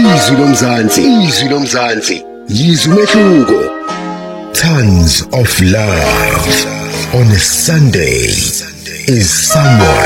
izwi lomzansi yizwa umehluko. Tons of love on a Sunday is somewhere.